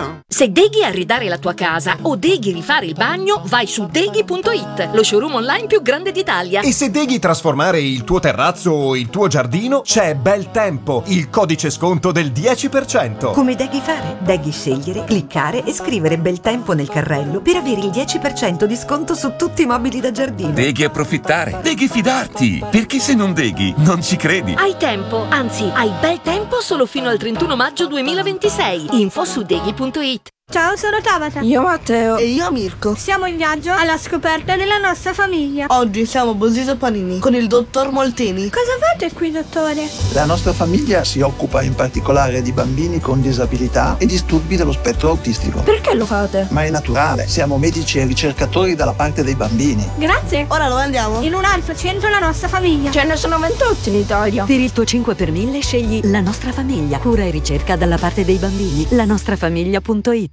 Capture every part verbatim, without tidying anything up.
No! Se deghi arredare la tua casa o deghi rifare il bagno, vai su deghi punto it, lo showroom online più grande d'Italia. E se deghi trasformare il tuo terrazzo o il tuo giardino, c'è Bel Tempo, il codice sconto del dieci per cento. Come deghi fare? Deghi scegliere, cliccare e scrivere Bel Tempo nel carrello per avere il dieci per cento di sconto su tutti i mobili da giardino. Deghi approfittare, deghi fidarti, perché se non deghi non ci credi. Hai tempo, anzi hai bel tempo solo fino al trentuno maggio duemilaventisei. Info su deghi punto it. Ciao, sono Tabata. Io Matteo. E io Mirko. Siamo in viaggio alla scoperta della nostra famiglia. Oggi siamo a Bosito Panini con il dottor Molteni. Cosa fate qui, dottore? La nostra famiglia si occupa in particolare di bambini con disabilità e disturbi dello spettro autistico. Perché lo fate? Ma è naturale, siamo medici e ricercatori dalla parte dei bambini. Grazie. Ora lo andiamo? In un altro centro la nostra famiglia. Ce ne sono ventotto in Italia. Per il tuo cinque per mille scegli La Nostra Famiglia, cura e ricerca dalla parte dei bambini. la nostra famiglia punto it.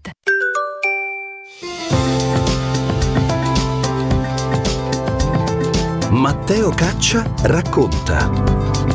Matteo Caccia racconta.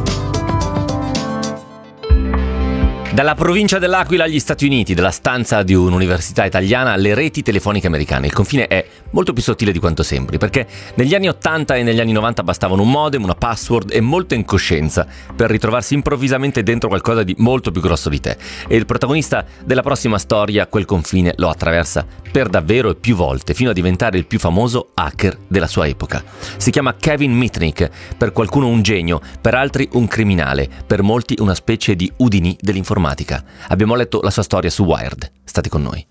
Dalla provincia dell'Aquila agli Stati Uniti, dalla stanza di un'università italiana alle reti telefoniche americane. Il confine è molto più sottile di quanto sembri, perché negli anni ottanta e negli anni novanta bastavano un modem, una password e molta incoscienza per ritrovarsi improvvisamente dentro qualcosa di molto più grosso di te. E il protagonista della prossima storia quel confine lo attraversa per davvero e più volte, fino a diventare il più famoso hacker della sua epoca. Si chiama Kevin Mitnick, per qualcuno un genio, per altri un criminale, per molti una specie di Houdini dell'informatica. Abbiamo letto la sua storia su Wired. State con noi.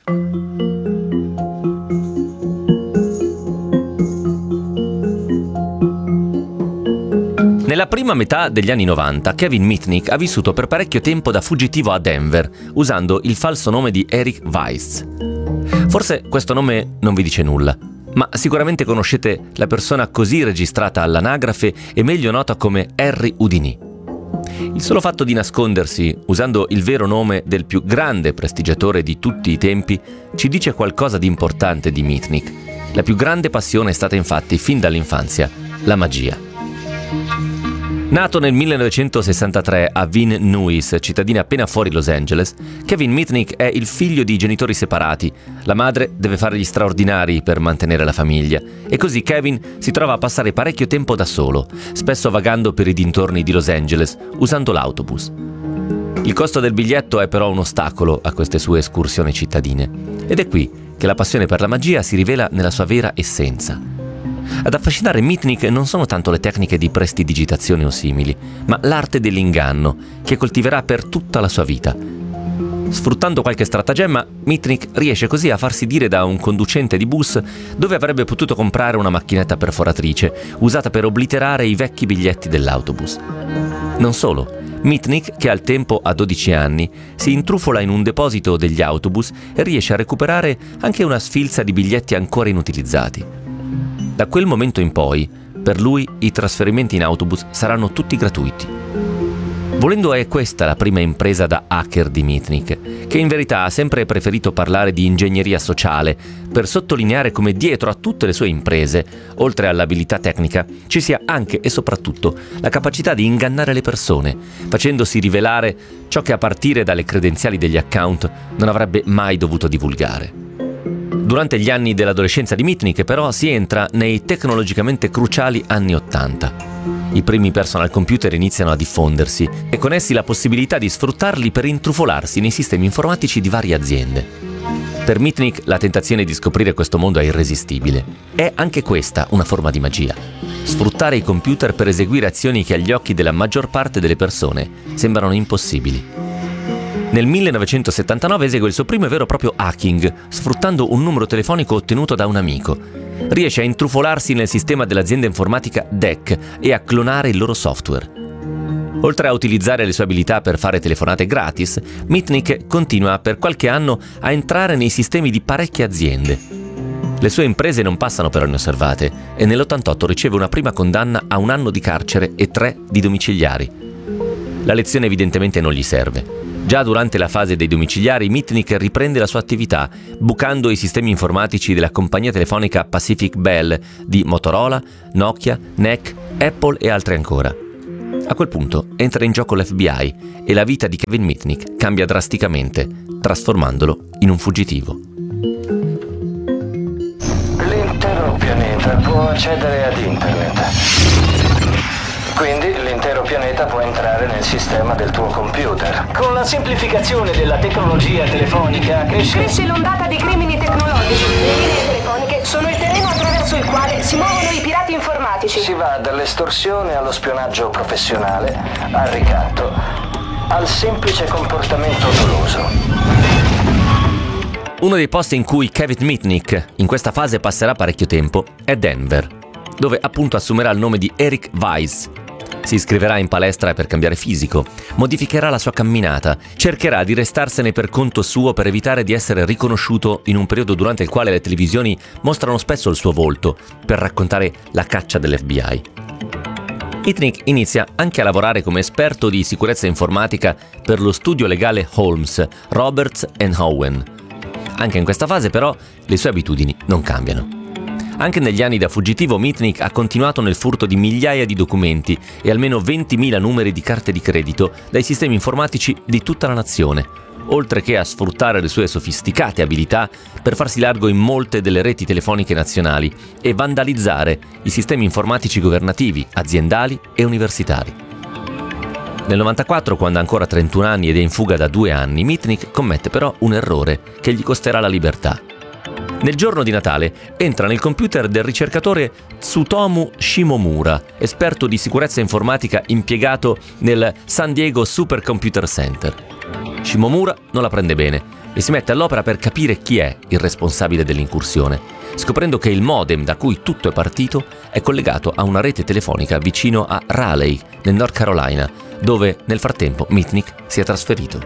Nella prima metà degli anni novanta, Kevin Mitnick ha vissuto per parecchio tempo da fuggitivo a Denver, usando il falso nome di Eric Weiss. Forse questo nome non vi dice nulla, ma sicuramente conoscete la persona così registrata all'anagrafe e meglio nota come Harry Houdini. Il solo fatto di nascondersi usando il vero nome del più grande prestigiatore di tutti i tempi ci dice qualcosa di importante di Mitnick. La più grande passione è stata infatti, fin dall'infanzia, la magia. Nato nel millenovecentosessantatré a Van Nuys, cittadina appena fuori Los Angeles, Kevin Mitnick è il figlio di genitori separati. La madre deve fare gli straordinari per mantenere la famiglia e così Kevin si trova a passare parecchio tempo da solo, spesso vagando per i dintorni di Los Angeles usando l'autobus. Il costo del biglietto è però un ostacolo a queste sue escursioni cittadine ed è qui che la passione per la magia si rivela nella sua vera essenza. Ad affascinare Mitnick non sono tanto le tecniche di prestidigitazione o simili, ma l'arte dell'inganno, che coltiverà per tutta la sua vita. Sfruttando qualche stratagemma, Mitnick riesce così a farsi dire da un conducente di bus dove avrebbe potuto comprare una macchinetta perforatrice, usata per obliterare i vecchi biglietti dell'autobus. Non solo, Mitnick, che al tempo ha dodici anni, si intrufola in un deposito degli autobus e riesce a recuperare anche una sfilza di biglietti ancora inutilizzati. Da quel momento in poi, per lui i trasferimenti in autobus saranno tutti gratuiti. Volendo è questa la prima impresa da hacker di Mitnick, che in verità ha sempre preferito parlare di ingegneria sociale, per sottolineare come dietro a tutte le sue imprese, oltre all'abilità tecnica, ci sia anche e soprattutto la capacità di ingannare le persone, facendosi rivelare ciò che a partire dalle credenziali degli account non avrebbe mai dovuto divulgare. Durante gli anni dell'adolescenza di Mitnick, però, si entra nei tecnologicamente cruciali anni ottanta. I primi personal computer iniziano a diffondersi e con essi la possibilità di sfruttarli per intrufolarsi nei sistemi informatici di varie aziende. Per Mitnick la tentazione di scoprire questo mondo è irresistibile. È anche questa una forma di magia. Sfruttare i computer per eseguire azioni che agli occhi della maggior parte delle persone sembrano impossibili. Nel millenovecentosettantanove esegue il suo primo e vero e proprio hacking, sfruttando un numero telefonico ottenuto da un amico. Riesce a intrufolarsi nel sistema dell'azienda informatica D E C e a clonare il loro software. Oltre a utilizzare le sue abilità per fare telefonate gratis, Mitnick continua per qualche anno a entrare nei sistemi di parecchie aziende. Le sue imprese non passano però inosservate e nell'ottantotto riceve una prima condanna a un anno di carcere e tre di domiciliari. La lezione evidentemente non gli serve. Già durante la fase dei domiciliari, Mitnick riprende la sua attività, bucando i sistemi informatici della compagnia telefonica Pacific Bell di Motorola, Nokia, N E C, Apple e altre ancora. A quel punto entra in gioco l'F B I e la vita di Kevin Mitnick cambia drasticamente, trasformandolo in un fuggitivo. L'intero pianeta può accedere ad internet. Quindi l'intero pianeta può entrare nel sistema del tuo computer. Con la semplificazione della tecnologia telefonica cresce... Cresce l'ondata di crimini tecnologici. Le linee telefoniche sono il terreno attraverso il quale si muovono i pirati informatici. Si va dall'estorsione allo spionaggio professionale, al ricatto, al semplice comportamento doloso. Uno dei posti in cui Kevin Mitnick in questa fase passerà parecchio tempo è Denver, dove appunto assumerà il nome di Eric Weiss. Si iscriverà in palestra per cambiare fisico, modificherà la sua camminata, cercherà di restarsene per conto suo per evitare di essere riconosciuto in un periodo durante il quale le televisioni mostrano spesso il suo volto per raccontare la caccia dell'F B I. Mitnick inizia anche a lavorare come esperto di sicurezza informatica per lo studio legale Holmes, Roberts and Owen. Anche in questa fase però le sue abitudini non cambiano. Anche negli anni da fuggitivo Mitnick ha continuato nel furto di migliaia di documenti e almeno ventimila numeri di carte di credito dai sistemi informatici di tutta la nazione, oltre che a sfruttare le sue sofisticate abilità per farsi largo in molte delle reti telefoniche nazionali e vandalizzare i sistemi informatici governativi, aziendali e universitari. Nel novantaquattro, quando ha ancora trentuno anni ed è in fuga da due anni, Mitnick commette però un errore che gli costerà la libertà. Nel giorno di Natale entra nel computer del ricercatore Tsutomu Shimomura, esperto di sicurezza informatica impiegato nel San Diego Supercomputer Center. Shimomura non la prende bene e si mette all'opera per capire chi è il responsabile dell'incursione, scoprendo che il modem da cui tutto è partito è collegato a una rete telefonica vicino a Raleigh, nel North Carolina, dove nel frattempo Mitnick si è trasferito.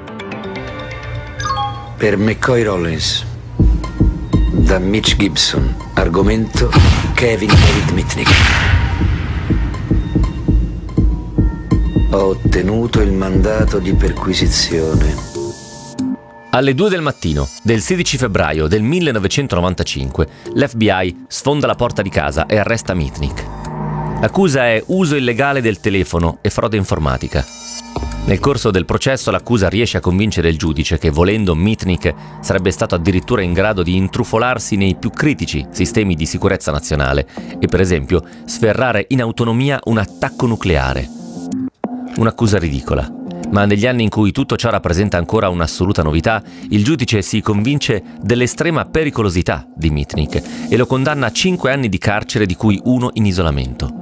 Per McCoy Rollins, da Mitch Gibson, argomento Kevin David Mitnick. Ho ottenuto il mandato di perquisizione. Alle due del mattino del sedici febbraio del millenovecentonovantacinque, l'F B I sfonda la porta di casa e arresta Mitnick. L'accusa è uso illegale del telefono e frode informatica. Nel corso del processo l'accusa riesce a convincere il giudice che, volendo, Mitnick sarebbe stato addirittura in grado di intrufolarsi nei più critici sistemi di sicurezza nazionale e, per esempio, sferrare in autonomia un attacco nucleare. Un'accusa ridicola, ma negli anni in cui tutto ciò rappresenta ancora un'assoluta novità, il giudice si convince dell'estrema pericolosità di Mitnick e lo condanna a cinque anni di carcere, di cui uno in isolamento.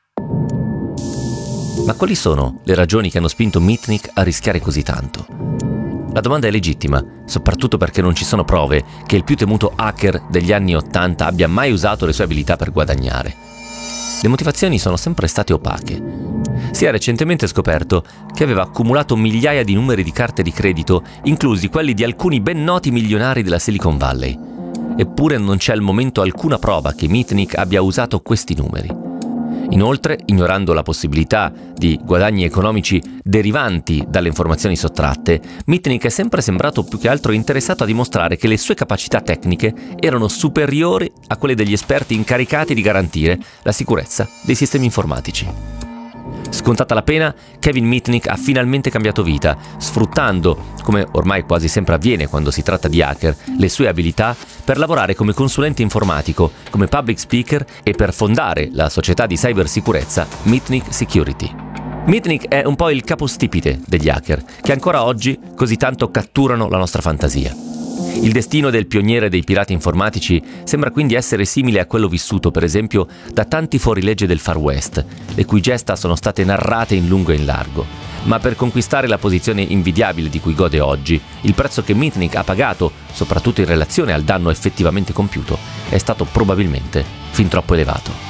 Ma quali sono le ragioni che hanno spinto Mitnick a rischiare così tanto? La domanda è legittima, soprattutto perché non ci sono prove che il più temuto hacker degli anni Ottanta abbia mai usato le sue abilità per guadagnare. Le motivazioni sono sempre state opache. Si è recentemente scoperto che aveva accumulato migliaia di numeri di carte di credito, inclusi quelli di alcuni ben noti milionari della Silicon Valley. Eppure non c'è al momento alcuna prova che Mitnick abbia usato questi numeri. Inoltre, ignorando la possibilità di guadagni economici derivanti dalle informazioni sottratte, Mitnick è sempre sembrato più che altro interessato a dimostrare che le sue capacità tecniche erano superiori a quelle degli esperti incaricati di garantire la sicurezza dei sistemi informatici. Scontata la pena, Kevin Mitnick ha finalmente cambiato vita, sfruttando, come ormai quasi sempre avviene quando si tratta di hacker, le sue abilità per lavorare come consulente informatico, come public speaker e per fondare la società di cybersicurezza Mitnick Security. Mitnick è un po' il capostipite degli hacker, che ancora oggi così tanto catturano la nostra fantasia. Il destino del pioniere dei pirati informatici sembra quindi essere simile a quello vissuto, per esempio, da tanti fuorilegge del Far West, le cui gesta sono state narrate in lungo e in largo. Ma per conquistare la posizione invidiabile di cui gode oggi, il prezzo che Mitnick ha pagato, soprattutto in relazione al danno effettivamente compiuto, è stato probabilmente fin troppo elevato.